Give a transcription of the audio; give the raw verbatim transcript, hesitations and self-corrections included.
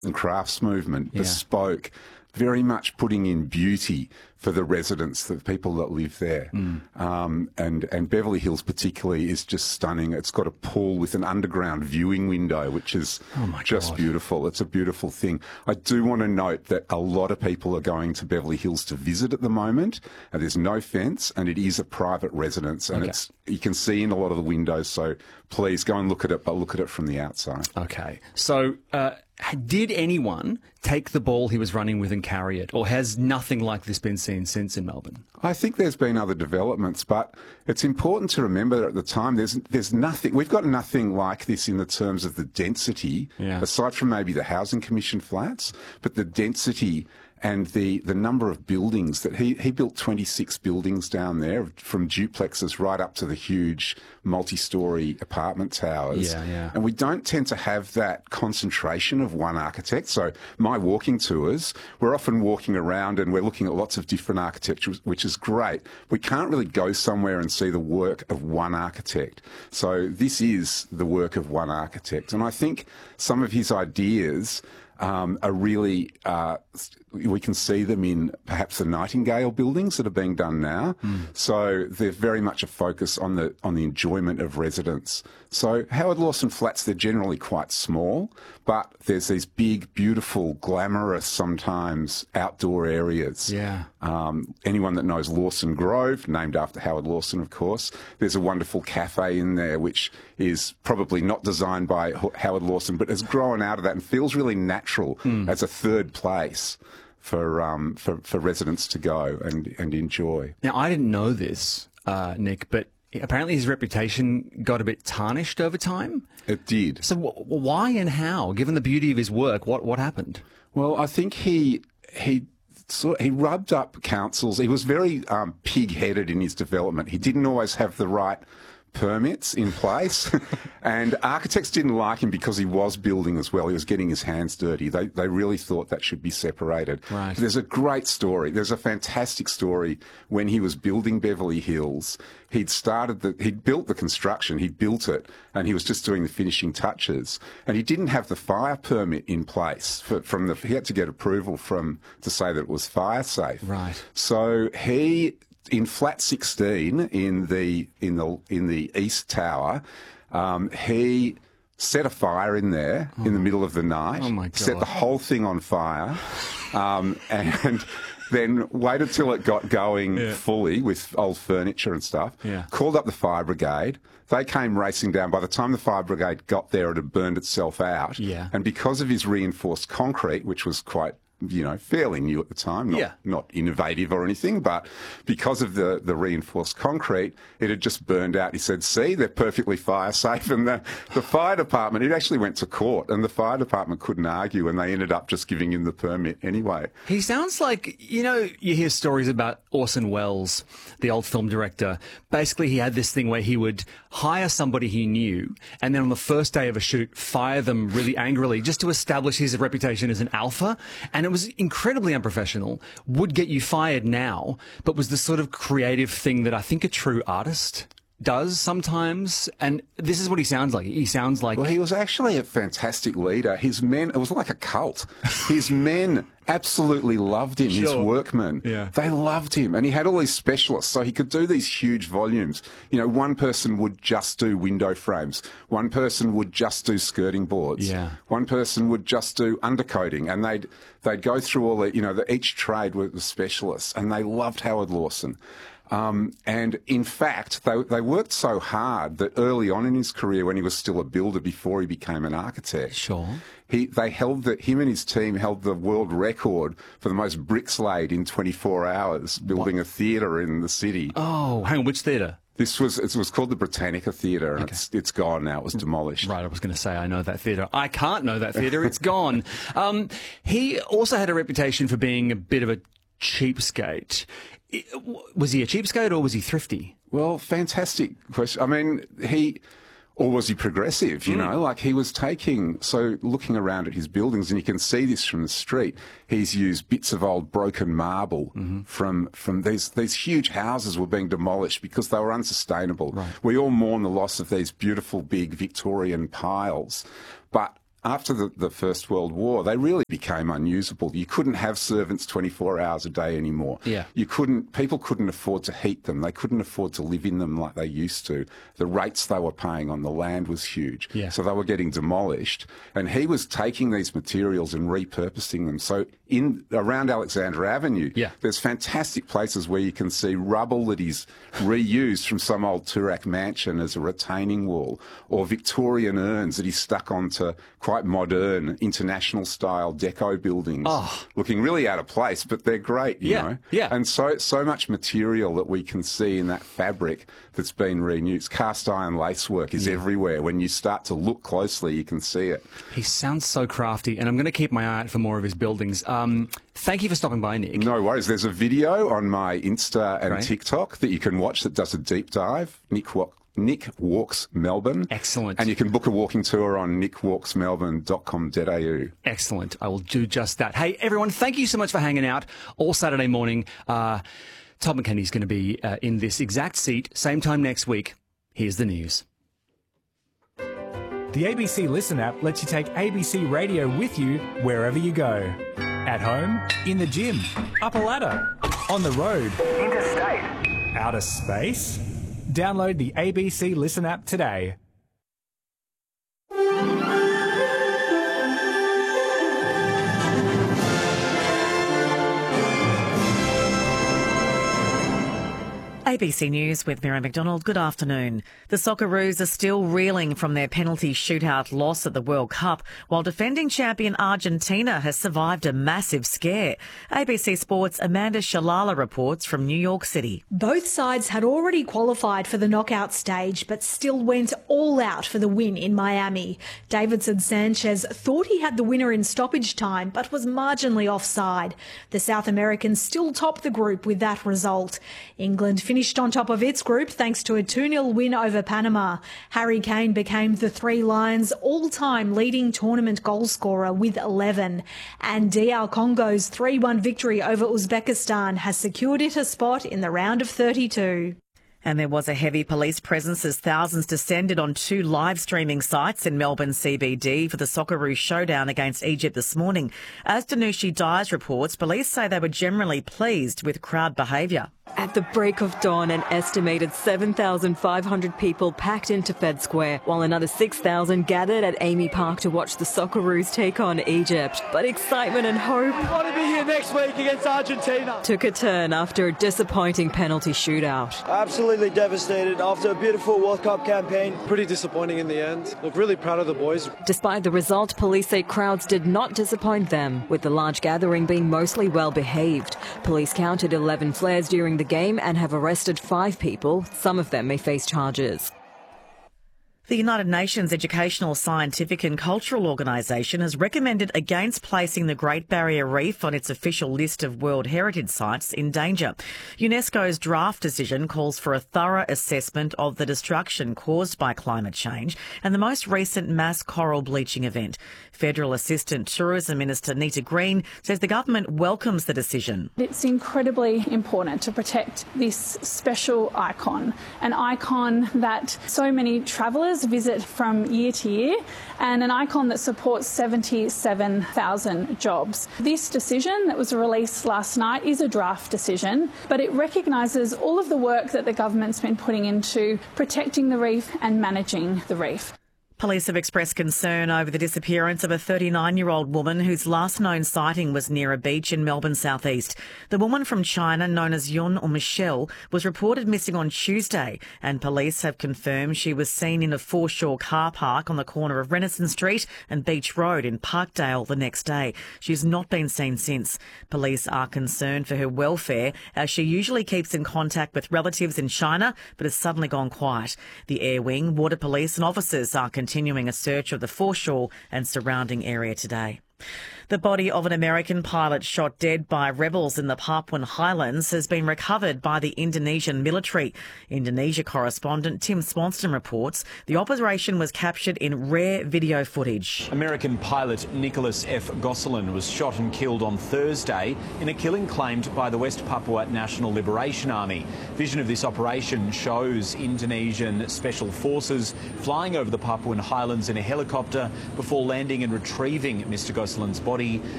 and crafts movement, Yeah. bespoke, very much putting in beauty for the residents, the people that live there. Mm. Um, and, and Beverly Hills particularly is just stunning. It's got a pool with an underground viewing window, which is Oh my just God. beautiful. It's a beautiful thing. I do want to note that a lot of people are going to Beverly Hills to visit at the moment, and there's no fence, and it is a private residence, and Okay. it's you can see in a lot of the windows, so please go and look at it, but look at it from the outside. Okay. So, uh, did anyone take the ball he was running with and carry it, or has nothing like this been seen since in Melbourne? I think there's been other developments, but it's important to remember that at the time there's there's nothing. We've got nothing like this in the terms of the density, Yeah. aside from maybe the Housing Commission flats, but the density and the, the number of buildings that he, he built twenty-six buildings down there, from duplexes right up to the huge multi-storey apartment towers. Yeah, yeah. And we don't tend to have that concentration of one architect. So my walking tours, we're often walking around and we're looking at lots of different architecture, which is great. We can't really go somewhere and see the work of one architect. So this is the work of one architect. And I think some of his ideas Um, are really, uh, we can see them in perhaps the Nightingale buildings that are being done now. Mm. So they're very much a focus on the on the enjoyment of residents. So Howard Lawson flats, they're generally quite small, but there's these big, beautiful, glamorous, sometimes outdoor areas. Yeah. Um, anyone that knows Lawson Grove, named after Howard Lawson, of course, there's a wonderful cafe in there which is probably not designed by H- Howard Lawson, but has grown out of that and feels really natural as a third place for um, for, for residents to go and, and enjoy. Now, I didn't know this, uh, Nick, but apparently his reputation got a bit tarnished over time. It did. So w- why and how, given the beauty of his work, what, what happened? Well, I think he he sort he rubbed up councils. He was very um, pig-headed in his development. He didn't always have the right permits in place, and architects didn't like him because he was building as well. He was getting his hands dirty. They they really thought that should be separated. Right. There's a great story. There's a fantastic story when he was building Beverly Hills. He'd started the, he'd built the construction, he'd built it, and he was just doing the finishing touches. And he didn't have the fire permit in place for, from the, he had to get approval from, to say that it was fire safe. Right. So he, in flat sixteen in the in the in the East Tower, um, he set a fire in there oh. in the middle of the night. Oh my God. Set the whole thing on fire, um, and then waited till it got going Yeah. fully with old furniture and stuff. Yeah. Called up the fire brigade. They came racing down. By the time the fire brigade got there, it had burned itself out. Yeah. And because of his reinforced concrete, which was quite, you know, fairly new at the time, not, Yeah. not innovative or anything, but because of the, the reinforced concrete, it had just burned out. He said, see, they're perfectly fire safe. And the, the fire department, it actually went to court, and the fire department couldn't argue, and they ended up just giving him the permit anyway. He sounds like, you know, you hear stories about Orson Welles, the old film director. Basically, he had this thing where he would hire somebody he knew, and then on the first day of a shoot, fire them really angrily just to establish his reputation as an alpha. And it was incredibly unprofessional, would get you fired now, but was the sort of creative thing that I think a true artist does sometimes. And this is what he sounds like. He sounds like... Well, he was actually a fantastic leader. His men, it was like a cult. His men absolutely loved him, his Sure. workmen. Yeah. They loved him. And he had all these specialists, so he could do these huge volumes. You know, one person would just do window frames. One person would just do skirting boards. Yeah. One person would just do undercoating. And they'd, they'd go through all the, you know, the, each trade were the specialists. And they loved Howard Lawson. Um, and in fact, they, they worked so hard that early on in his career, when he was still a builder before he became an architect, Sure. he they held the him and his team held the world record for the most bricks laid in twenty-four hours building a theatre in the city. Oh, hang on, which theatre? This was it was called the Britannica Theatre, and Okay. it's it's gone now. It was demolished. Right, I was going to say I know that theatre. I can't know that theatre. It's gone. Um, he also had a reputation for being a bit of a cheapskate. I- Was he a cheapskate or was he thrifty? Well, fantastic question. I mean, he, or was he progressive, you know? Like, he was taking, so looking around at his buildings, and you can see this from the street, he's used bits of old broken marble from from these these huge houses were being demolished because they were unsustainable. We all mourn the loss of these beautiful, big Victorian piles, but after the, the First World War, they really became unusable. You couldn't have servants twenty-four hours a day anymore. Yeah. You couldn't, people couldn't afford to heat them. They couldn't afford to live in them like they used to. The rates they were paying on the land was huge. Yeah. So they were getting demolished. And he was taking these materials and repurposing them. So in around Alexandra Avenue, yeah. there's fantastic places where you can see rubble that he's reused from some old Toorak mansion as a retaining wall, or Victorian urns that he's stuck onto quite modern, international-style deco buildings, oh. looking really out of place, but they're great, you yeah. know. Yeah. And so so much material that we can see in that fabric that's been reused. Cast iron lacework is yeah. everywhere. When you start to look closely, you can see it. He sounds so crafty, and I'm going to keep my eye out for more of his buildings. Um, thank you for stopping by, Nick. No worries. There's a video on my Insta and Great. TikTok that you can watch that does a deep dive. Nick Walk. Nick Walks Melbourne. Excellent. And you can book a walking tour on nick walks melbourne dot com dot a u. Excellent. I will do just that. Hey, everyone, thank you so much for hanging out all Saturday morning. Uh, Todd McKenney's going to be uh, in this exact seat, same time next week. Here's the news. The A B C Listen app lets you take A B C Radio with you wherever you go. At home, in the gym, up a ladder, on the road, interstate, outer space. Download the A B C Listen app today. A B C News with Mira McDonald. Good afternoon. The Socceroos are still reeling from their penalty shootout loss at the World Cup, while defending champion Argentina has survived a massive scare. A B C Sports' Amanda Shalala reports from New York City. Both sides had already qualified for the knockout stage, but still went all out for the win in Miami. Davidson Sanchez thought he had the winner in stoppage time, but was marginally offside. The South Americans still top the group with that result. England finished on top of its group thanks to a two nil win over Panama. Harry Kane became the Three Lions' all-time leading tournament goalscorer with eleven. And D R Congo's three one victory over Uzbekistan has secured it a spot in the round of thirty-two. And there was a heavy police presence as thousands descended on two live streaming sites in Melbourne C B D for the Socceroos showdown against Egypt this morning. As Danushi Dyes reports, police say they were generally pleased with crowd behaviour. At the break of dawn, an estimated seven thousand five hundred people packed into Fed Square, while another six thousand gathered at Amy Park to watch the Socceroos take on Egypt. But excitement and hope we want to be here next week against Argentina took a turn after a disappointing penalty shootout. Absolutely devastated after a beautiful World Cup campaign. Pretty disappointing in the end. Look, really proud of the boys. Despite the result, police say crowds did not disappoint them, with the large gathering being mostly well behaved. Police counted eleven flares during the game and have arrested five people. Some of them may face charges. The United Nations Educational, Scientific and Cultural Organisation has recommended against placing the Great Barrier Reef on its official list of World Heritage Sites in danger. UNESCO's draft decision calls for a thorough assessment of the destruction caused by climate change and the most recent mass coral bleaching event. Federal Assistant Tourism Minister Nita Green says the government welcomes the decision. It's incredibly important to protect this special icon, an icon that so many travellers visit from year to year, and an icon that supports seventy-seven thousand jobs. This decision that was released last night is a draft decision, but it recognises all of the work that the government's been putting into protecting the reef and managing the reef. Police have expressed concern over the disappearance of a thirty-nine-year-old woman whose last known sighting was near a beach in Melbourne southeast. The woman from China, known as Yun or Michelle, was reported missing on Tuesday, and police have confirmed she was seen in a foreshore car park on the corner of Renaissance Street and Beach Road in Parkdale the next day. She's not been seen since. Police are concerned for her welfare, as she usually keeps in contact with relatives in China, but has suddenly gone quiet. The Air Wing, Water Police and officers are continuing continuing a search of the foreshore and surrounding area today. The body of an American pilot shot dead by rebels in the Papuan Highlands has been recovered by the Indonesian military. Indonesia correspondent Tim Swanston reports the operation was captured in rare video footage. American pilot Nicholas F. Gosselin was shot and killed on Thursday in a killing claimed by the West Papua National Liberation Army. Vision of this operation shows Indonesian special forces flying over the Papuan Highlands in a helicopter before landing and retrieving Mister Gosselin's body.